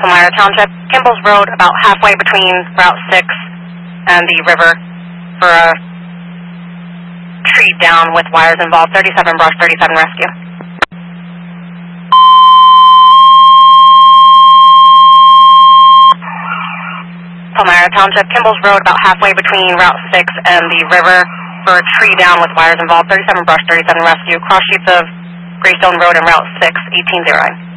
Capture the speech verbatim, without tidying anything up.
Palmyra Township, Kimball's Road, about halfway between Route six and the river for a tree down with wires involved. thirty-seven brush, thirty-seven rescue. Palmyra Township, Kimball's Road, about halfway between Route six and the river for a tree down with wires involved. thirty-seven brush, thirty-seven rescue. Cross sheets of Greystone Road and Route six, eighteen zero.